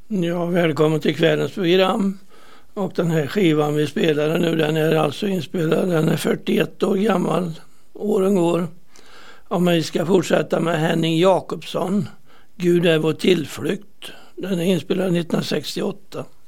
Ja, välkommen till kvällens program. Och den här skivan vi spelar nu, den är alltså inspelad, den är 41 år gammal, åren går. Om vi ska fortsätta med Henning Jakobsson, Gud är vår tillflykt. Den är inspelad 1968.